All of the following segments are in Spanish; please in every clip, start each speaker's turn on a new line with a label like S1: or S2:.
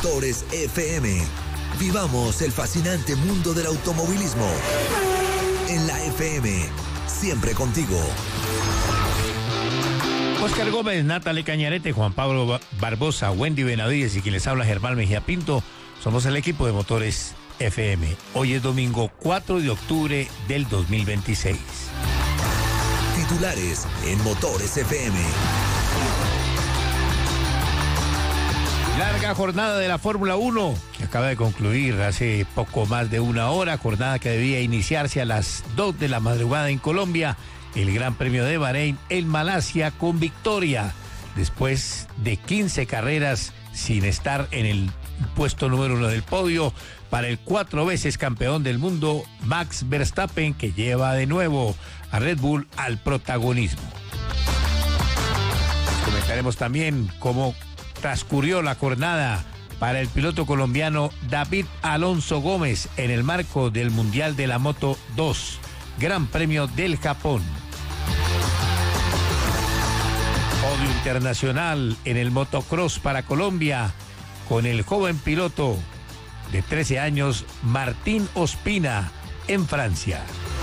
S1: Motores FM. Vivamos el fascinante mundo del automovilismo. En la FM, siempre contigo.
S2: Oscar Gómez, Natalie Cañarete, Juan Pablo Barbosa, Wendy Benavides y quien les habla, Germán Mejía Pinto. Somos el equipo de Motores FM. Hoy es domingo 4 de octubre del 2026.
S1: Titulares en Motores FM.
S2: Larga jornada de la Fórmula 1 que acaba de concluir hace poco más de una hora, jornada que debía iniciarse a las 2 de la madrugada en Colombia. El Gran Premio de Bahrein en Malasia con victoria después de 15 carreras sin estar en el puesto número 1 del podio para el 4 veces campeón del mundo Max Verstappen, que lleva de nuevo a Red Bull al protagonismo. Les comentaremos también cómo transcurrió la jornada para el piloto colombiano David Alonso Gómez en el marco del Mundial de la Moto 2, Gran Premio del Japón. Podio internacional en el motocross para Colombia con el joven piloto de 13 años Martín Ospina en Francia.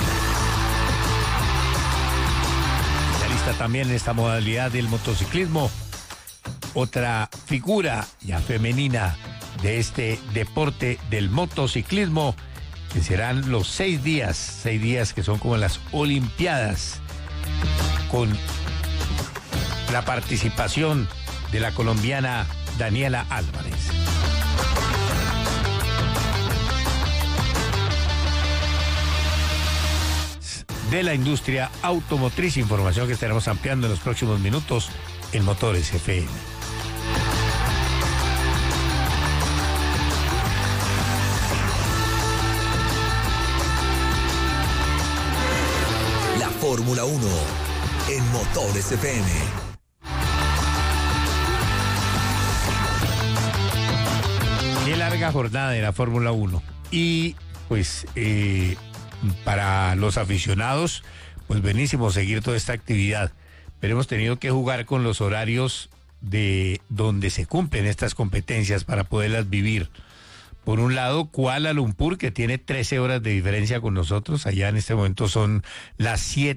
S2: Especialista también en esta modalidad del motociclismo, otra figura ya femenina de este deporte del motociclismo, que serán los 6 días que son como las Olimpiadas, con la participación de la colombiana Daniela Álvarez. De la industria automotriz, información que estaremos ampliando en los próximos minutos en Motores FM.
S1: La Fórmula 1 en Motores FM.
S2: Qué larga jornada de la Fórmula 1. Y pues para los aficionados, pues buenísimo seguir toda esta actividad. Pero hemos tenido que jugar con los horarios de donde se cumplen estas competencias para poderlas vivir. Por un lado, Kuala Lumpur, que tiene 13 horas de diferencia con nosotros. Allá en este momento son las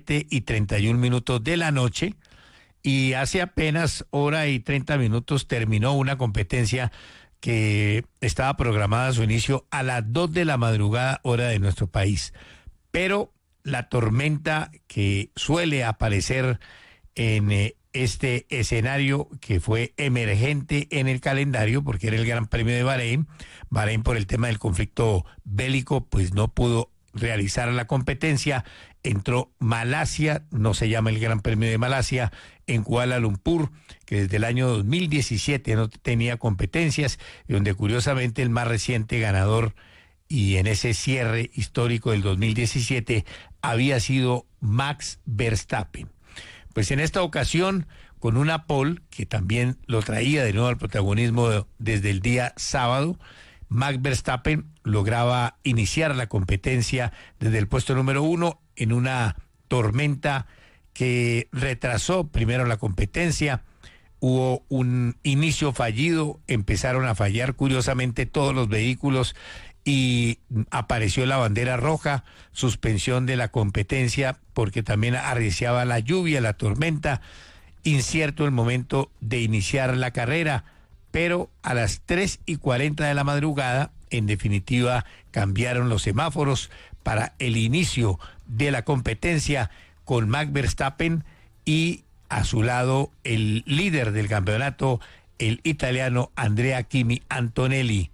S2: 7:31 de la noche. Y hace apenas hora y 30 minutos terminó una competencia que estaba programada a su inicio a las 2 de la madrugada, hora de nuestro país. Pero la tormenta que suele aparecer en este escenario, que fue emergente en el calendario, porque era el Gran Premio de Bahrein. Bahrein, por el tema del conflicto bélico, pues no pudo realizar la competencia. Entró Malasia, no se llama el Gran Premio de Malasia, en Kuala Lumpur, que desde el año 2017 no tenía competencias, y donde curiosamente el más reciente ganador y en ese cierre histórico del 2017 había sido Max Verstappen. Pues en esta ocasión, con una pole que también lo traía de nuevo al protagonismo desde el día sábado, Max Verstappen lograba iniciar la competencia desde el puesto número 1 en una tormenta que retrasó primero la competencia. Hubo un inicio fallido, empezaron a fallar curiosamente todos los vehículos y apareció la bandera roja, suspensión de la competencia porque también arreciaba la lluvia, la tormenta, incierto el momento de iniciar la carrera, pero a las 3:40 de la madrugada, en definitiva, cambiaron los semáforos para el inicio de la competencia con Max Verstappen y a su lado el líder del campeonato, el italiano Andrea Kimi Antonelli.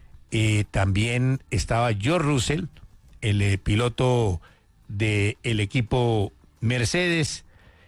S2: También estaba George Russell, el piloto del equipo Mercedes,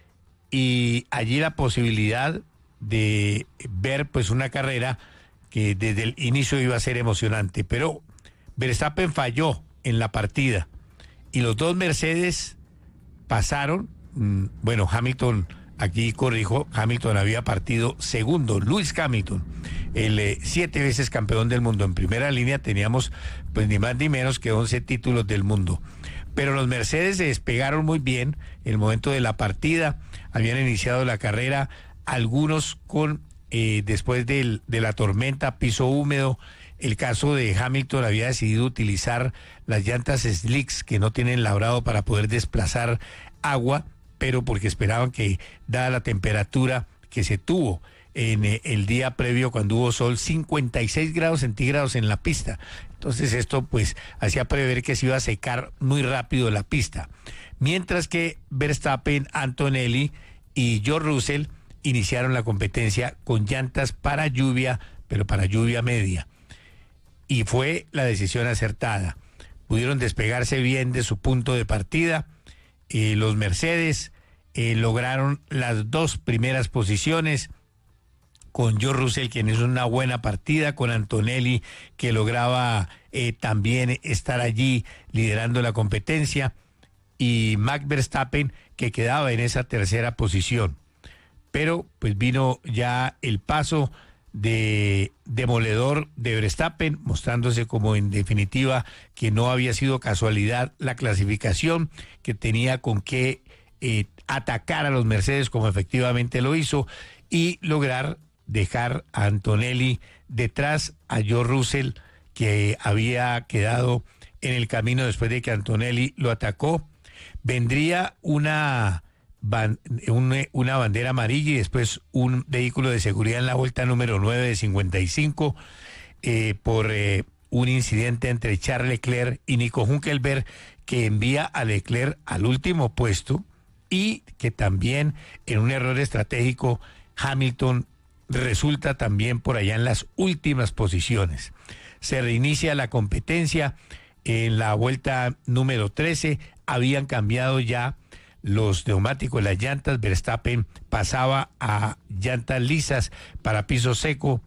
S2: y allí la posibilidad de ver pues una carrera que desde el inicio iba a ser emocionante, pero Verstappen falló en la partida y los dos Mercedes pasaron. Bueno, Hamilton, aquí corrijo, Hamilton había partido segundo. Lewis Hamilton, el 7 veces campeón del mundo en primera línea, teníamos pues ni más ni menos que 11 títulos del mundo. Pero los Mercedes se despegaron muy bien en el momento de la partida, habían iniciado la carrera, algunos con después de la tormenta, piso húmedo. El caso de Hamilton, había decidido utilizar las llantas slicks que no tienen labrado para poder desplazar agua, pero porque esperaban que, dada la temperatura que se tuvo en el día previo cuando hubo sol, 56 grados centígrados en la pista. Entonces esto pues hacía prever que se iba a secar muy rápido la pista. Mientras que Verstappen, Antonelli y George Russell iniciaron la competencia con llantas para lluvia, pero para lluvia media. Y fue la decisión acertada. Pudieron despegarse bien de su punto de partida. Los Mercedes lograron las 2 primeras posiciones, con George Russell, quien hizo una buena partida, con Antonelli, que lograba también estar allí liderando la competencia, y Max Verstappen, que quedaba en esa tercera posición. Pero pues vino ya el paso de demoledor de Verstappen, mostrándose como en definitiva que no había sido casualidad la clasificación, que tenía con qué atacar a los Mercedes como efectivamente lo hizo, y lograr dejar a Antonelli detrás, a George Russell, que había quedado en el camino después de que Antonelli lo atacó. Vendría una bandera amarilla y después un vehículo de seguridad en la vuelta número 9 de 55 por un incidente entre Charles Leclerc y Nico Hülkenberg, que envía a Leclerc al último puesto, y que también en un error estratégico Hamilton resulta también por allá en las últimas posiciones. Se reinicia la competencia en la vuelta número 13, habían cambiado ya los neumáticos, las llantas. Verstappen pasaba a llantas lisas para piso seco,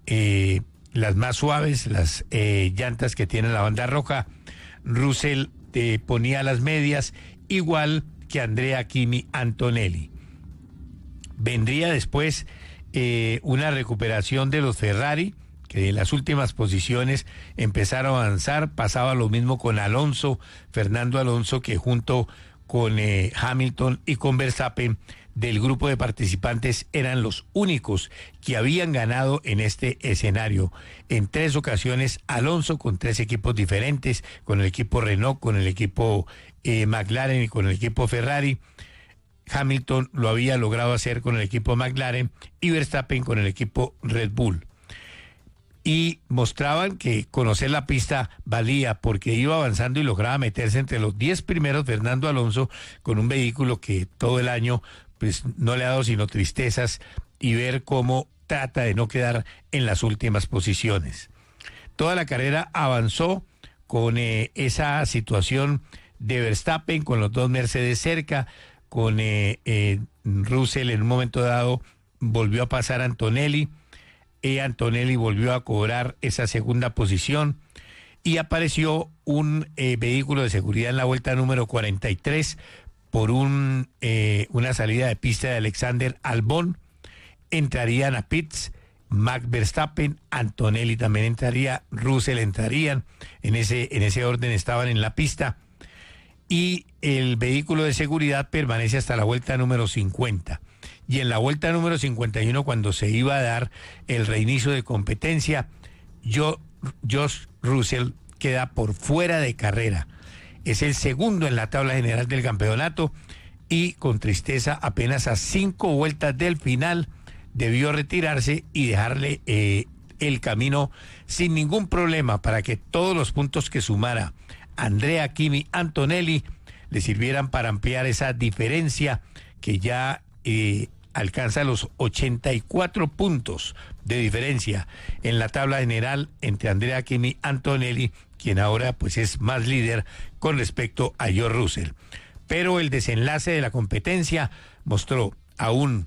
S2: las más suaves, las llantas que tienen la banda roja. Russell ponía las medias, igual que Andrea Kimi Antonelli. Vendría después una recuperación de los Ferrari, que en las últimas posiciones empezaron a avanzar. Pasaba lo mismo con Alonso, Fernando Alonso, que junto con Hamilton y con Verstappen, del grupo de participantes, eran los únicos que habían ganado en este escenario. En 3 ocasiones, Alonso, con 3 equipos diferentes, con el equipo Renault, con el equipo McLaren y con el equipo Ferrari. Hamilton lo había logrado hacer con el equipo McLaren y Verstappen con el equipo Red Bull. Y mostraban que conocer la pista valía, porque iba avanzando y lograba meterse entre los 10 primeros Fernando Alonso, con un vehículo que todo el año pues no le ha dado sino tristezas, y ver cómo trata de no quedar en las últimas posiciones. Toda la carrera avanzó con esa situación de Verstappen, con los 2 Mercedes cerca, con Russell en un momento dado volvió a pasar a Antonelli. Antonelli volvió a cobrar esa segunda posición, y apareció un vehículo de seguridad en la vuelta número 43 por una salida de pista de Alexander Albon. Entrarían a pits Max Verstappen, Antonelli también entraría, Russell entrarían, en ese orden estaban en la pista, y el vehículo de seguridad permanece hasta la vuelta número 50. Y en la vuelta número 51, cuando se iba a dar el reinicio de competencia, George Russell queda por fuera de carrera. Es el segundo en la tabla general del campeonato, y con tristeza, apenas a 5 vueltas del final, debió retirarse y dejarle el camino sin ningún problema, para que todos los puntos que sumara Andrea Kimi Antonelli le sirvieran para ampliar esa diferencia que ya alcanza los 84 puntos de diferencia en la tabla general entre Andrea Kimi Antonelli, quien ahora pues es más líder con respecto a George Russell. Pero el desenlace de la competencia mostró a un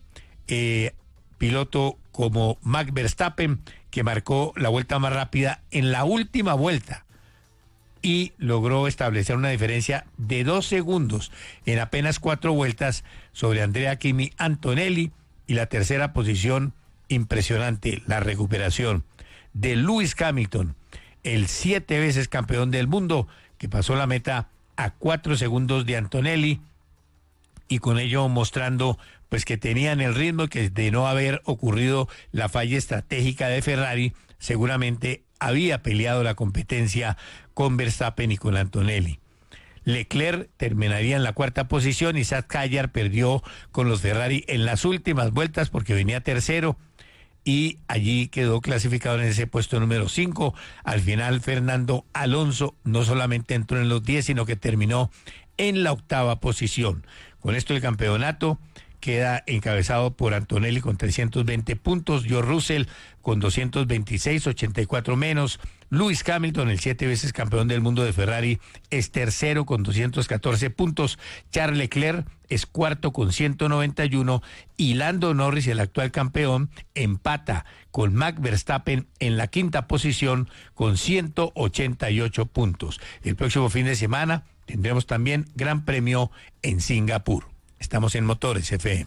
S2: piloto como Max Verstappen, que marcó la vuelta más rápida en la última vuelta y logró establecer una diferencia de 2 segundos en apenas 4 vueltas sobre Andrea Kimi Antonelli. Y la tercera posición, impresionante, la recuperación de Lewis Hamilton, el 7 veces campeón del mundo, que pasó la meta a 4 segundos de Antonelli, y con ello mostrando pues que tenían el ritmo, que de no haber ocurrido la falla estratégica de Ferrari, seguramente había peleado la competencia con Verstappen y con Antonelli. Leclerc terminaría en la cuarta posición y Sad Kajar perdió con los Ferrari en las últimas vueltas porque venía tercero y allí quedó clasificado en ese puesto número 5. Al final Fernando Alonso no solamente entró en los 10, sino que terminó en la octava posición. Con esto el campeonato queda encabezado por Antonelli con 320 puntos, George Russell con 226, 84 menos. Lewis Hamilton, el 7 veces campeón del mundo de Ferrari, es tercero con 214 puntos. Charles Leclerc es cuarto con 191 y Lando Norris, el actual campeón, empata con Max Verstappen en la quinta posición con 188 puntos. El próximo fin de semana tendremos también Gran Premio en Singapur. Estamos en Motores FM.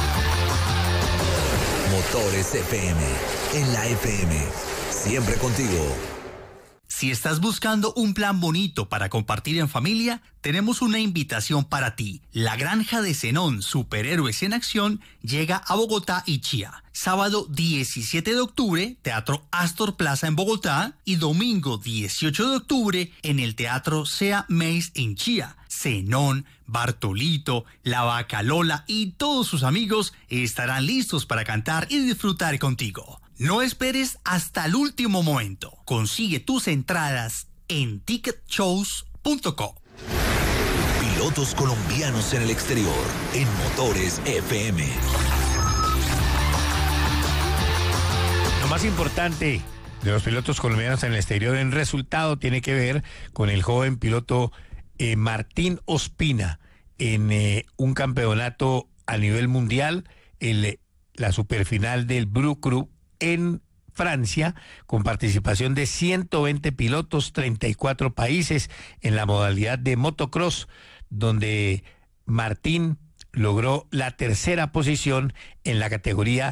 S1: Motores FM, en la FM, siempre contigo.
S3: Si estás buscando un plan bonito para compartir en familia, tenemos una invitación para ti. La Granja de Zenón, Superhéroes en Acción, llega a Bogotá y Chía. Sábado 17 de octubre, Teatro Astor Plaza en Bogotá, y domingo 18 de octubre en el Teatro Sea Mace en Chía. Zenón, Bartolito, La Vaca Lola y todos sus amigos estarán listos para cantar y disfrutar contigo. No esperes hasta el último momento. Consigue tus entradas en ticketshows.com.
S1: Pilotos colombianos en el exterior, en Motores FM.
S2: Lo más importante de los pilotos colombianos en el exterior en resultado tiene que ver con el joven piloto Martín Ospina en un campeonato a nivel mundial, la superfinal del Bru Crew en Francia, con participación de 120 pilotos, 34 países en la modalidad de motocross, donde Martín logró la tercera posición en la categoría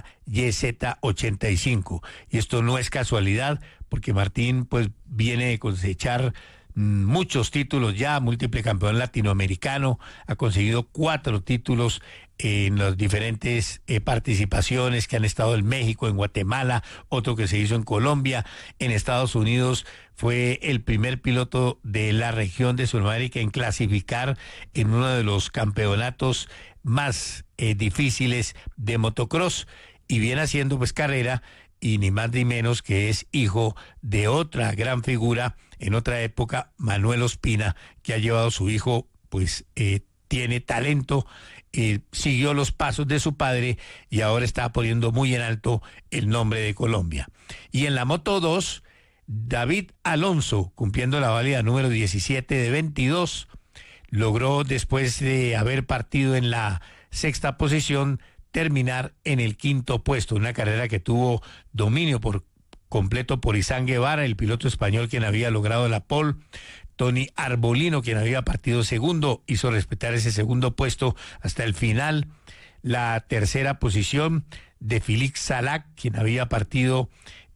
S2: YZ85. Y esto no es casualidad, porque Martín pues viene de cosechar muchos títulos ya, múltiple campeón latinoamericano, ha conseguido 4 títulos en las diferentes participaciones que han estado en México, en Guatemala, otro que se hizo en Colombia, en Estados Unidos. Fue el primer piloto de la región de Sudamérica en clasificar en uno de los campeonatos más difíciles de motocross, y viene haciendo pues carrera, y ni más ni menos que es hijo de otra gran figura en otra época, Manuel Ospina, que ha llevado a su hijo, pues tiene talento, siguió los pasos de su padre y ahora está poniendo muy en alto el nombre de Colombia. Y en la Moto 2, David Alonso, cumpliendo la válida número 17 de 22, logró, después de haber partido en la sexta posición, terminar en el quinto puesto, una carrera que tuvo dominio por completo por Izán Guevara, el piloto español quien había logrado la pole. Tony Arbolino, quien había partido segundo, hizo respetar ese segundo puesto hasta el final. La tercera posición de Félix Salak, quien había partido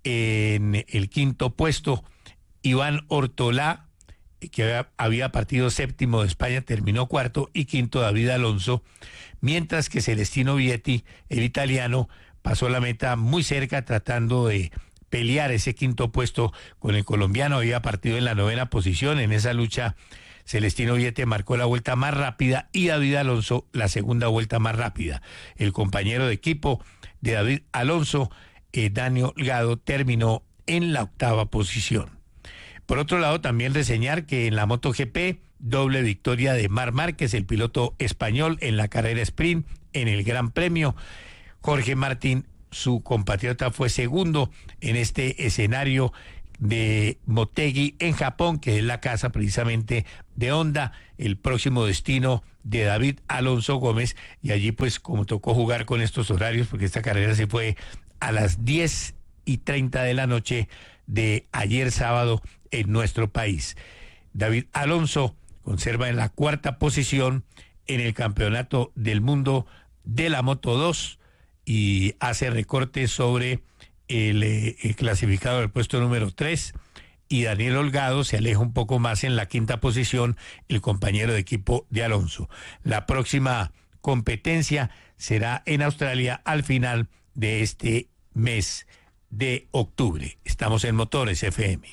S2: en el quinto puesto. Iván Ortolá, que había partido séptimo de España, terminó cuarto, y quinto David Alonso, mientras que Celestino Vietti, el italiano, pasó la meta muy cerca tratando de pelear ese quinto puesto con el colombiano. Había partido en la novena posición. En esa lucha Celestino Vietti marcó la vuelta más rápida y David Alonso la segunda vuelta más rápida. El compañero de equipo de David Alonso, Daniel Holgado, terminó en la octava posición. Por otro lado, también reseñar que en la MotoGP, doble victoria de Marc Márquez, el piloto español, en la carrera sprint, en el Gran Premio. Jorge Martín, su compatriota, fue segundo en este escenario de Motegi en Japón, que es la casa precisamente de Honda, el próximo destino de David Alonso Gómez. Y allí pues como tocó jugar con estos horarios, porque esta carrera se fue a las 10:30 de la noche de ayer sábado en nuestro país. David Alonso conserva en la cuarta posición en el Campeonato del Mundo de la Moto 2 y hace recortes sobre el clasificado del puesto número 3, y Daniel Holgado se aleja un poco más en la quinta posición, el compañero de equipo de Alonso. La próxima competencia será en Australia al final de este mes de octubre. Estamos en Motores FM.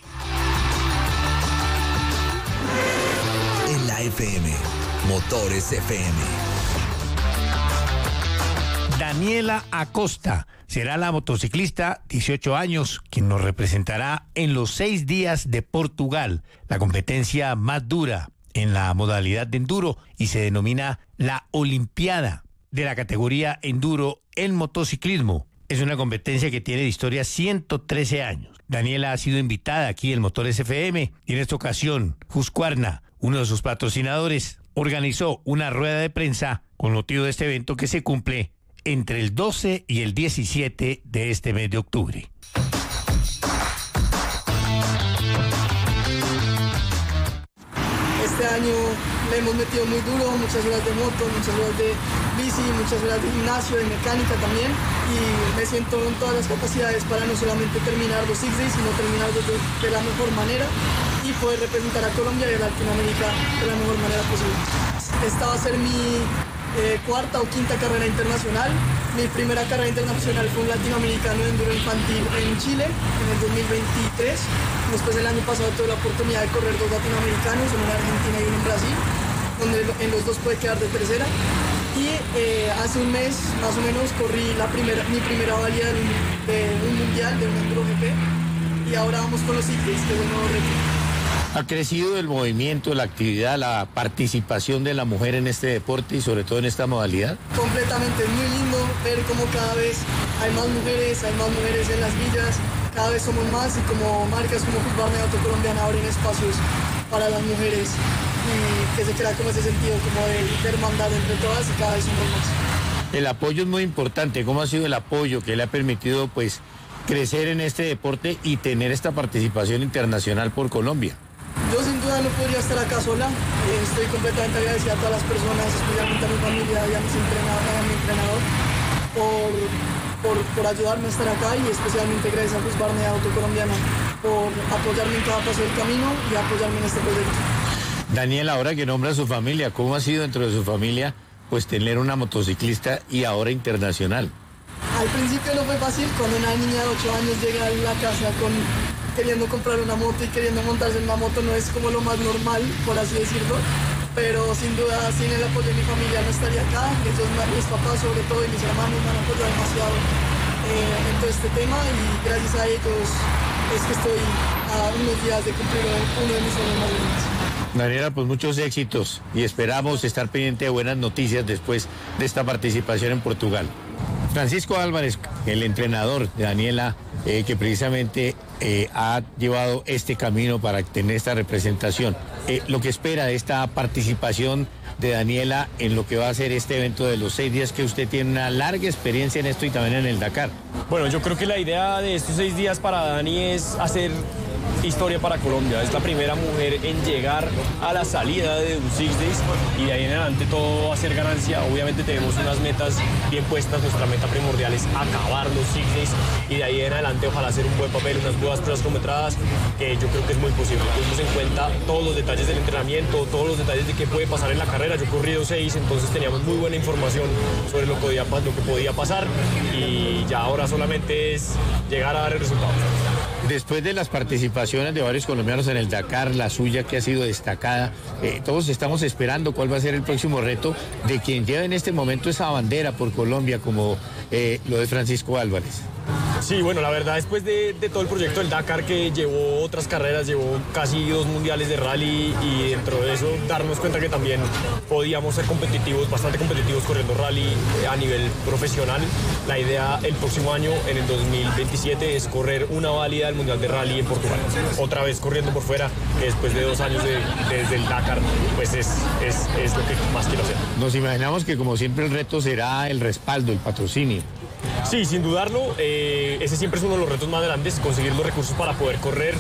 S1: En la FM, Motores FM.
S2: Daniela Acosta será la motociclista, 18 años, quien nos representará en los 6 días de Portugal, la competencia más dura en la modalidad de enduro y se denomina la Olimpiada de la categoría enduro en motociclismo. Es una competencia que tiene de historia 113 años. Daniela ha sido invitada aquí en Motores FM y en esta ocasión Husqvarna, uno de sus patrocinadores, organizó una rueda de prensa con motivo de este evento que se cumple entre el 12 y el 17 de este mes de octubre.
S4: Este año le hemos metido muy duro, muchas horas de moto, muchas horas de bici, muchas horas de gimnasio, de mecánica también, y me siento en todas las capacidades para no solamente terminar los 6 days, sino terminar de la mejor manera y poder representar a Colombia y a Latinoamérica de la mejor manera posible. Esta va a ser mi cuarta o quinta carrera internacional. Mi primera carrera internacional fue un latinoamericano de enduro infantil en Chile en el 2023. Después el año pasado tuve la oportunidad de correr 2 latinoamericanos, uno en Argentina y uno en Brasil, donde en los 2 pude quedar de tercera. Y hace un mes más o menos corrí mi primera válida de un mundial, de un enduro GP. Y ahora vamos con los ciclos, que es un nuevo reto.
S2: ¿Ha crecido el movimiento, la actividad, la participación de la mujer en este deporte y sobre todo en esta modalidad?
S4: Completamente, es muy lindo ver cómo cada vez hay más mujeres en las villas, cada vez somos más y como marcas como Husqvarna y Autocolombiana abren espacios para las mujeres y que se crea como ese sentido como de hermandad entre todas y cada vez somos más.
S2: El apoyo es muy importante. ¿Cómo ha sido el apoyo que le ha permitido pues crecer en este deporte y tener esta participación internacional por Colombia?
S4: Yo sin duda no podría estar acá sola, estoy completamente agradecida a todas las personas, especialmente a mi familia y a mi entrenador, por ayudarme a estar acá y especialmente gracias a Husqvarna y a Autocolombiana por apoyarme en cada paso del camino y apoyarme en este proyecto.
S2: Daniel, ahora que nombra a su familia, ¿cómo ha sido dentro de su familia pues tener una motociclista y ahora internacional?
S4: Al principio no fue fácil, cuando una niña de 8 años llega a la casa queriendo comprar una moto y queriendo montarse en una moto no es como lo más normal, por así decirlo, pero sin duda sin el apoyo de mi familia no estaría acá. Ellos, mis papás sobre todo y mis hermanos me han apoyado demasiado en todo este tema y gracias a ellos es que estoy a unos días de cumplir uno de mis sueños más grandes.
S2: Daniela, pues muchos éxitos y esperamos estar pendiente de buenas noticias después de esta participación en Portugal. Francisco Álvarez, el entrenador de Daniela, que precisamente ha llevado este camino para tener esta representación. Lo que espera de esta participación de Daniela en lo que va a ser este evento de los 6 días, que usted tiene una larga experiencia en esto y también en el Dakar.
S5: Bueno, yo creo que la idea de estos 6 días para Dani es hacer historia para Colombia. Es la primera mujer en llegar a la salida de un 6 Days y de ahí en adelante todo va a ser ganancia. Obviamente tenemos unas metas bien puestas. Nuestra meta primordial es acabar los 6 Days y de ahí en adelante ojalá hacer un buen papel, unas nuevas pruebas cronometradas, que yo creo que es muy posible. Tuvimos en cuenta todos los detalles del entrenamiento, todos los detalles de qué puede pasar en la carrera. Yo he corrido 6, entonces teníamos muy buena información sobre lo que podía pasar y ya ahora solamente es llegar a dar el resultado.
S2: Después de las participaciones de varios colombianos en el Dakar, la suya que ha sido destacada, todos estamos esperando cuál va a ser el próximo reto de quien lleva en este momento esa bandera por Colombia, como lo de Francisco Álvarez.
S5: Sí, bueno, la verdad, después de todo el proyecto del Dakar, que llevó otras carreras, llevó casi 2 mundiales de rally y dentro de eso darnos cuenta que también podíamos ser competitivos, bastante competitivos corriendo rally a nivel profesional. La idea el próximo año, en el 2027, es correr una válida del Mundial de Rally en Portugal. Otra vez corriendo por fuera, que después de 2 años desde el Dakar, pues es lo que más quiero hacer.
S2: Nos imaginamos que como siempre el reto será el respaldo, el patrocinio.
S5: Sí, sin dudarlo, ese siempre es uno de los retos más grandes, conseguir los recursos para poder correr,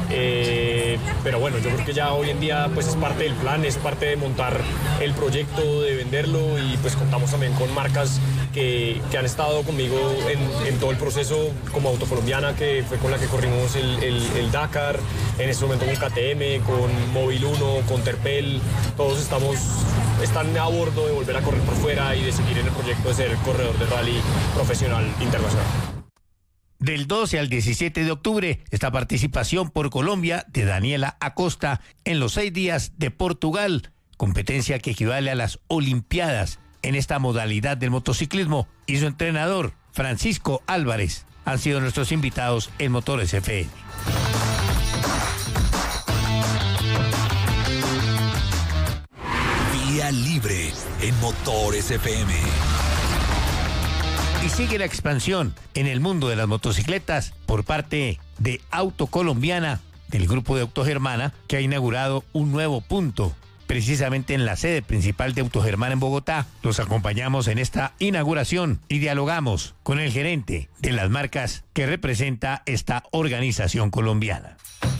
S5: pero bueno, yo creo que ya hoy en día pues es parte del plan, es parte de montar el proyecto, de venderlo y pues contamos también con marcas que han estado conmigo en todo el proceso, como Autocolombiana, que fue con la que corrimos el Dakar, en este momento con KTM, con Móvil 1, con Terpel. Todos están a bordo de volver a correr por fuera y de seguir en el proyecto de ser corredor de rally profesional internacional.
S2: Del 12 al 17 de octubre, esta participación por Colombia de Daniela Acosta en los 6 días de Portugal, competencia que equivale a las Olimpiadas en esta modalidad del motociclismo, y su entrenador, Francisco Álvarez, han sido nuestros invitados en Motores FM.
S1: Vía Libre en Motores FM.
S2: Y sigue la expansión en el mundo de las motocicletas por parte de Autocolombiana, del grupo de Autogermana, que ha inaugurado un nuevo punto, precisamente en la sede principal de Autogermana en Bogotá. Los acompañamos en esta inauguración y dialogamos con el gerente de las marcas que representa esta organización colombiana.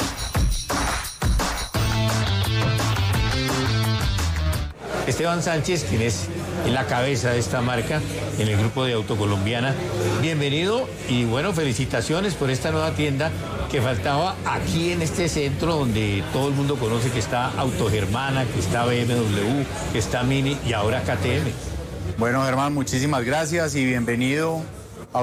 S2: Esteban Sánchez, quien es la cabeza de esta marca en el grupo de Autocolombiana. Bienvenido y bueno, felicitaciones por esta nueva tienda que faltaba aquí en este centro donde todo el mundo conoce que está Autogermana, que está BMW, que está Mini y ahora KTM.
S6: Bueno, Germán, muchísimas gracias y bienvenido a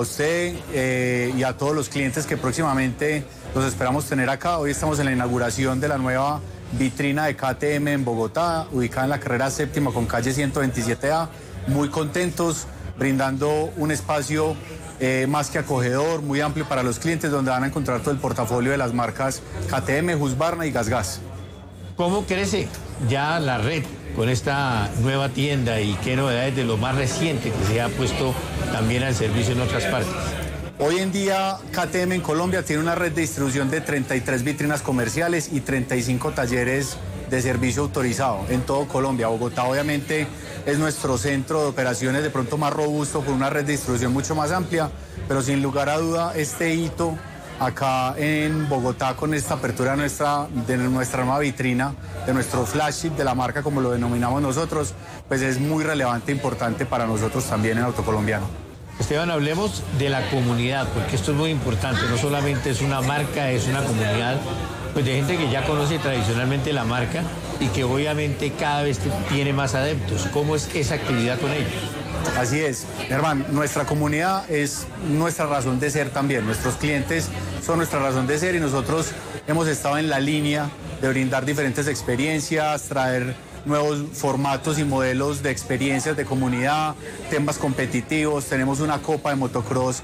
S6: usted y a todos los clientes que próximamente los esperamos tener acá. Hoy estamos en la inauguración de la nueva vitrina de KTM en Bogotá, ubicada en la carrera séptima con calle 127A. Muy contentos, brindando un espacio más que acogedor, muy amplio para los clientes, donde van a encontrar todo el portafolio de las marcas KTM, Husqvarna y GasGas.
S2: ¿Cómo crece ya la red con esta nueva tienda y qué novedades de lo más reciente que se ha puesto también al servicio en otras partes?
S6: Hoy en día KTM en Colombia tiene una red de distribución de 33 vitrinas comerciales y 35 talleres de servicio autorizado en todo Colombia. Bogotá obviamente es nuestro centro de operaciones de pronto más robusto, con una red de distribución mucho más amplia, pero sin lugar a duda este hito acá en Bogotá con esta apertura de nuestra nueva vitrina, de nuestro flagship de la marca como lo denominamos nosotros, pues es muy relevante e importante para nosotros también en Autocolombiano.
S2: Esteban, hablemos de la comunidad, porque esto es muy importante, no solamente es una marca, es una comunidad pues de gente que ya conoce tradicionalmente la marca y que obviamente cada vez tiene más adeptos. ¿Cómo es esa actividad con ellos?
S6: Así es, Germán, nuestra comunidad es nuestra razón de ser también, nuestros clientes son nuestra razón de ser y nosotros hemos estado en la línea de brindar diferentes experiencias, traer nuevos formatos y modelos de experiencias de comunidad, temas competitivos. Tenemos una copa de motocross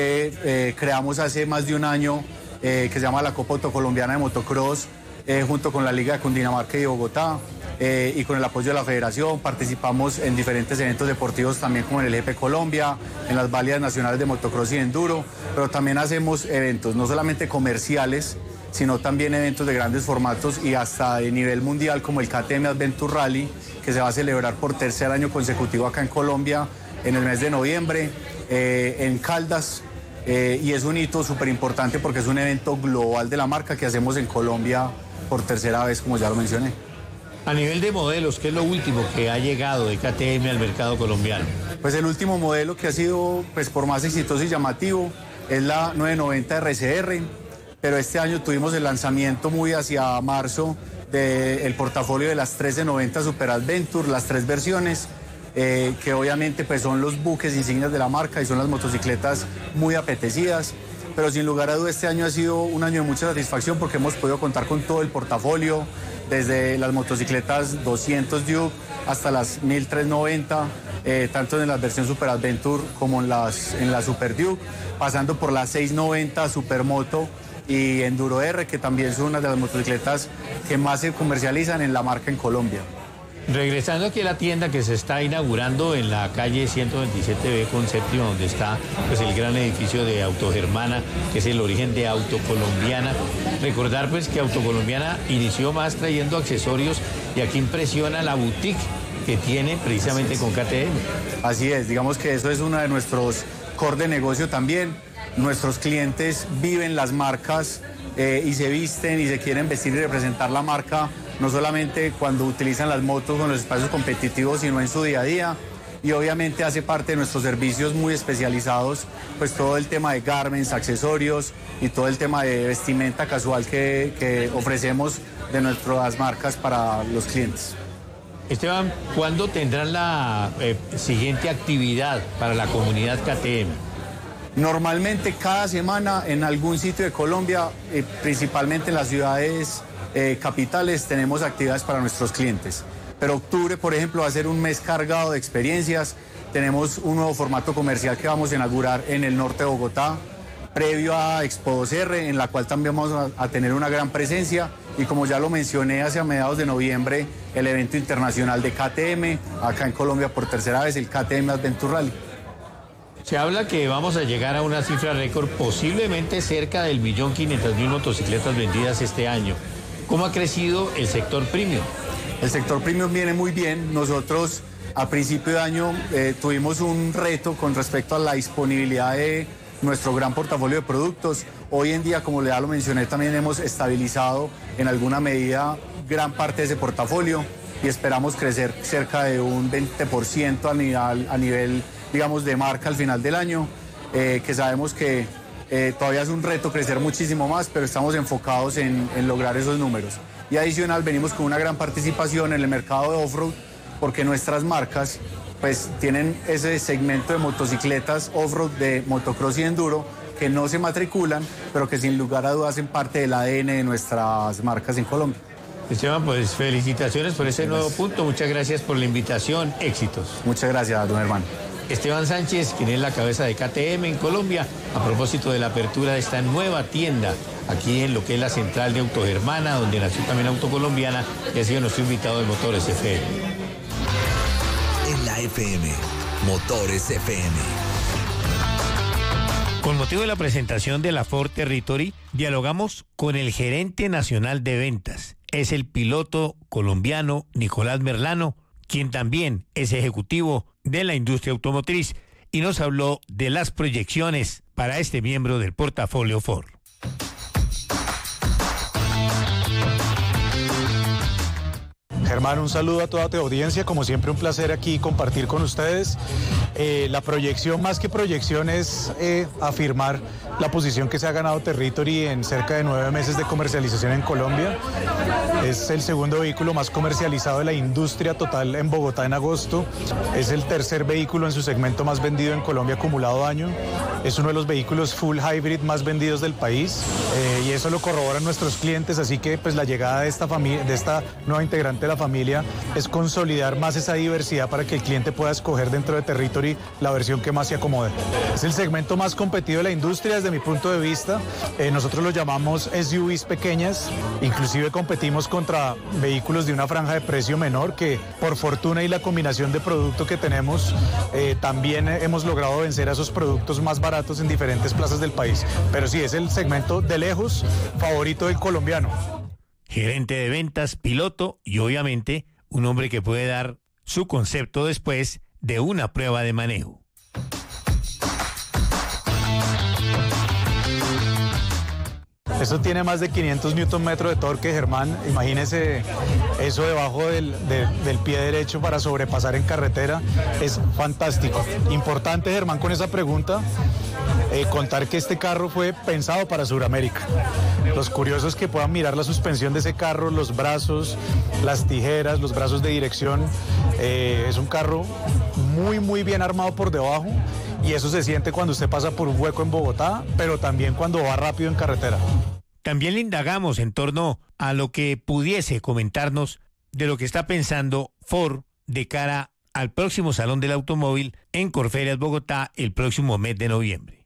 S6: que creamos hace más de un año, que se llama la Copa Autocolombiana de Motocross, junto con la Liga de Cundinamarca y de Bogotá, y con el apoyo de la Federación. Participamos en diferentes eventos deportivos también como en el GP Colombia, en las válidas nacionales de motocross y enduro, pero también hacemos eventos no solamente comerciales, sino también eventos de grandes formatos y hasta de nivel mundial como el KTM Adventure Rally, que se va a celebrar por tercer año consecutivo acá en Colombia en el mes de noviembre, en Caldas, y es un hito súper importante porque es un evento global de la marca que hacemos en Colombia por tercera vez, como ya lo mencioné.
S2: A nivel de modelos, ¿qué es lo último que ha llegado de KTM al mercado colombiano?
S6: Pues el último modelo que ha sido pues, por más exitoso y llamativo es la 990 RCR, pero este año tuvimos el lanzamiento muy hacia marzo del portafolio de las 1390 Super Adventure, las 3 versiones, que obviamente pues, son los buques insignias de la marca y son las motocicletas muy apetecidas. Pero sin lugar a dudas este año ha sido un año de mucha satisfacción porque hemos podido contar con todo el portafolio, desde las motocicletas 200 Duke hasta las 1390, tanto en la versión Super Adventure como en la Super Duke, pasando por la 690 Supermoto y Enduro R, que también son una de las motocicletas que más se comercializan en la marca en Colombia.
S2: Regresando aquí a la tienda que se está inaugurando en la calle 127B con séptimo, donde está pues, el gran edificio de Autogermana, que es el origen de Autocolombiana. Recordar pues que Autocolombiana inició más trayendo accesorios y aquí impresiona la boutique que tiene precisamente con KTM.
S6: Así es, digamos que eso es uno de nuestros core de negocio también. Nuestros clientes viven las marcas y se visten y se quieren vestir y representar la marca, no solamente cuando utilizan las motos o en los espacios competitivos, sino en su día a día. y obviamente hace parte de nuestros servicios muy especializados, pues todo el tema de garments, accesorios y todo el tema de vestimenta casual que ofrecemos de nuestras marcas para los clientes.
S2: Esteban, ¿cuándo tendrán la siguiente actividad para la comunidad KTM?
S6: Normalmente cada semana en algún sitio de Colombia, principalmente en las ciudades capitales, tenemos actividades para nuestros clientes. Pero octubre, por ejemplo, va a ser un mes cargado de experiencias. Tenemos un nuevo formato comercial que vamos a inaugurar en el norte de Bogotá, previo a Expo 2R, en la cual también vamos a tener una gran presencia. Y como ya lo mencioné, hacia mediados de noviembre, el evento internacional de KTM, acá en Colombia por tercera vez, el KTM Adventure Rally.
S2: Se habla que vamos a llegar a una cifra récord, posiblemente cerca del 1.500.000 motocicletas vendidas este año. ¿Cómo ha crecido el sector premium?
S6: El sector premium viene muy bien. Nosotros a principio de año tuvimos un reto con respecto a la disponibilidad de nuestro gran portafolio de productos. Hoy en día, como ya lo mencioné, también hemos estabilizado en alguna medida gran parte de ese portafolio y esperamos crecer cerca de un 20% a nivel, digamos, de marca al final del año, que sabemos que todavía es un reto crecer muchísimo más, pero estamos enfocados en lograr esos números. Y adicional, venimos con una gran participación en el mercado de off-road, porque nuestras marcas pues tienen ese segmento de motocicletas off-road de motocross y enduro que no se matriculan, pero que sin lugar a dudas hacen parte del ADN de nuestras marcas en Colombia.
S2: Esteban, pues felicitaciones por ese nuevo punto. Muchas gracias por la invitación. Éxitos.
S6: Muchas gracias, don Germán.
S2: Esteban Sánchez, quien es la cabeza de KTM en Colombia, a propósito de la apertura de esta nueva tienda aquí en lo que es la central de Autogermana, donde nació también Autocolombiana, y ha sido nuestro invitado de Motores FM.
S1: En la FM, Motores FM.
S2: Con motivo de la presentación de la Ford Territory, dialogamos con el gerente nacional de ventas. Es el piloto colombiano Nicolás Merlano, quien también es ejecutivo de la industria automotriz, y nos habló de las proyecciones para este miembro del portafolio Ford.
S7: Germán, un saludo a toda tu audiencia, como siempre un placer aquí compartir con ustedes. La proyección, más que proyección, es afirmar la posición que se ha ganado Territory en cerca de 9 meses de comercialización en Colombia. Es el segundo vehículo más comercializado de la industria total en Bogotá en agosto. Es el tercer vehículo en su segmento más vendido en Colombia acumulado año. Es uno de los vehículos full hybrid más vendidos del país y eso lo corroboran nuestros clientes, así que pues la llegada de esta familia, de esta nueva integrante de la familia, es consolidar más esa diversidad para que el cliente pueda escoger dentro de Territory la versión que más se acomode. Es el segmento más competido de la industria desde mi punto de vista. Nosotros lo llamamos SUVs pequeñas, inclusive competimos contra vehículos de una franja de precio menor que por fortuna y la combinación de producto que tenemos también hemos logrado vencer a esos productos más baratos en diferentes plazas del país. Pero sí, es el segmento de lejos favorito del colombiano.
S2: Gerente de ventas, piloto y obviamente un hombre que puede dar su concepto después de una prueba de manejo.
S7: Eso tiene más de 500 Nm de torque, Germán. Imagínese eso debajo del pie derecho para sobrepasar en carretera. Es fantástico. Importante, Germán, con esa pregunta, contar que este carro fue pensado para Sudamérica. Los curiosos que puedan mirar la suspensión de ese carro, los brazos, las tijeras, los brazos de dirección. Es un carro muy bien armado por debajo y eso se siente cuando usted pasa por un hueco en Bogotá, pero también cuando va rápido en carretera.
S2: También le indagamos en torno a lo que pudiese comentarnos de lo que está pensando Ford de cara al próximo Salón del Automóvil en Corferias, Bogotá, el próximo mes de noviembre.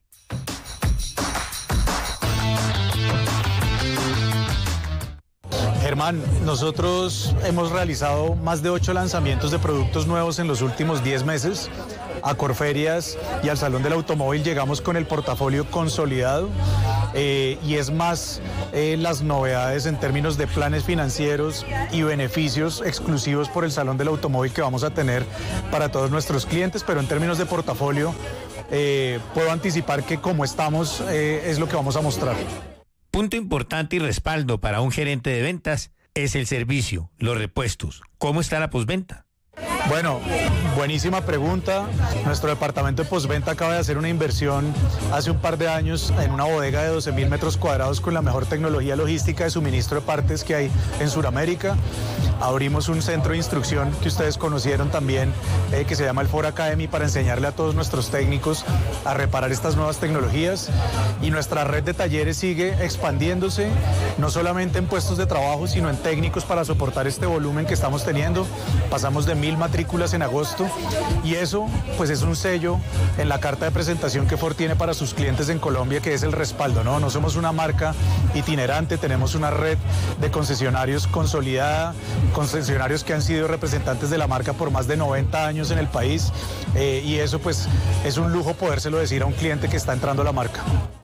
S7: Germán, nosotros hemos realizado más de 8 lanzamientos de productos nuevos en los últimos 10 meses. A Corferias y al Salón del Automóvil llegamos con el portafolio consolidado y es más las novedades en términos de planes financieros y beneficios exclusivos por el Salón del Automóvil que vamos a tener para todos nuestros clientes, pero en términos de portafolio puedo anticipar que como estamos es lo que vamos a mostrar.
S2: Punto importante y respaldo para un gerente de ventas es el servicio, los repuestos. ¿Cómo está la postventa?
S7: Bueno, buenísima pregunta. Nuestro departamento de postventa acaba de hacer una inversión hace un par de años en una bodega de 12.000 metros cuadrados con la mejor tecnología logística de suministro de partes que hay en Sudamérica. Abrimos un centro de instrucción que ustedes conocieron también, que se llama el Ford Academy, para enseñarle a todos nuestros técnicos a reparar estas nuevas tecnologías. Y nuestra red de talleres sigue expandiéndose, no solamente en puestos de trabajo, sino en técnicos para soportar este volumen que estamos teniendo. Pasamos de 1.000 matrículas en agosto y eso pues es un sello en la carta de presentación que Ford tiene para sus clientes en Colombia, que es el respaldo, ¿no? No somos una marca itinerante, tenemos una red de concesionarios consolidada, concesionarios que han sido representantes de la marca por más de 90 años en el país, y eso pues es un lujo podérselo decir a un cliente que está entrando a la marca.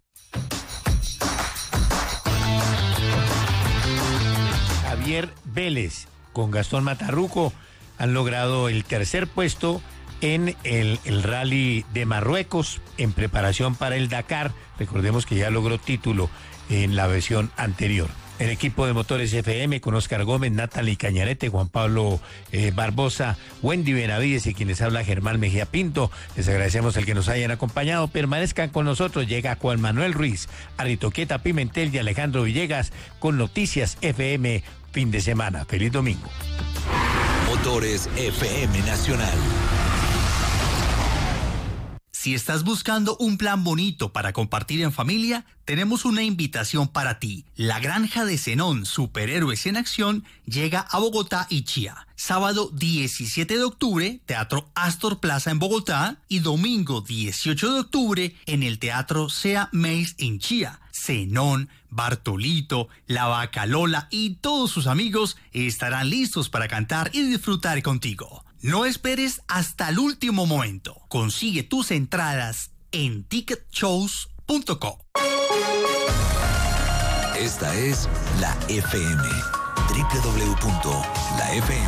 S2: Javier Vélez con Gastón Matarruco han logrado el tercer puesto en el Rally de Marruecos en preparación para el Dakar. Recordemos que ya logró título en la versión anterior. El equipo de Motores FM con Oscar Gómez, Natalie Cañarete, Juan Pablo Barbosa, Wendy Benavides y quienes habla Germán Mejía Pinto. Les agradecemos el que nos hayan acompañado. Permanezcan con nosotros. Llega Juan Manuel Ruiz, Aritoqueta Pimentel y Alejandro Villegas con Noticias FM fin de semana. Feliz domingo.
S1: Motores FM Nacional.
S3: Si estás buscando un plan bonito para compartir en familia, tenemos una invitación para ti. La Granja de Zenón, Superhéroes en Acción, llega a Bogotá y Chía. Sábado 17 de octubre, Teatro Astor Plaza en Bogotá, y domingo 18 de octubre en el Teatro Sea Mace en Chía. Zenón, Bartolito, La Vaca Lola y todos sus amigos estarán listos para cantar y disfrutar contigo. No esperes hasta el último momento. Consigue tus entradas en ticketshows.com.
S1: Esta es la FM. www.lafm